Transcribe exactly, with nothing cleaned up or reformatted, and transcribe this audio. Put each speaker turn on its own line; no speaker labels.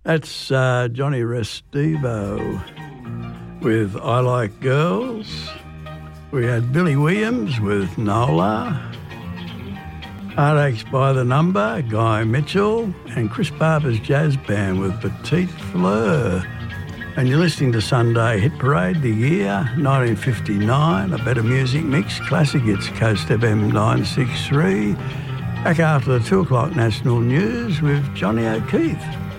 That's uh, Johnny Restivo with I Like Girls. We had Billy Williams with Nola. Heartaches by the Number, Guy Mitchell. And Chris Barber's Jazz Band with Petite Fleur. And you're listening to Sunday Hit Parade, the year nineteen fifty-nine, a better music mix, classic hits, Coast F M nine six three. Back after the two o'clock national news with Johnny O'Keefe.